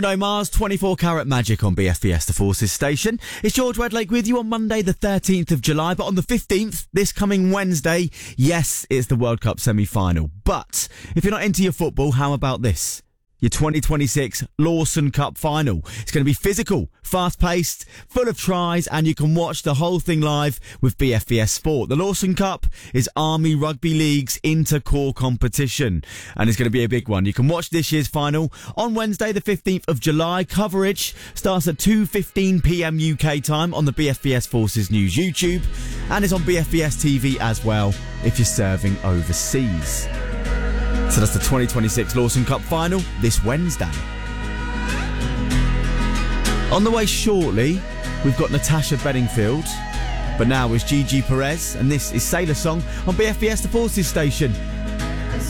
No Mars, 24 Karat Magic on BFBS The Forces station. It's George Wedlake with you on Monday the 13th of July, but on the 15th, this coming Wednesday, yes, it's the World Cup semi-final. But if you're not into your football, how about this? Your 2026 Lawson Cup final. It's going to be physical, fast-paced, full of tries, and you can watch the whole thing live with BFBS Sport. The Lawson Cup is Army Rugby League's inter-corps competition, and it's going to be a big one. You can watch this year's final on Wednesday, the 15th of July. Coverage starts at 2:15 p.m. UK time on the BFBS Forces News YouTube, and it's on BFBS TV as well if you're serving overseas. So that's the 2026 Lawson Cup final this Wednesday. On the way shortly, we've got Natasha Bedingfield. But now it's Gigi Perez, and this is Sailor Song on BFBS The Forces station.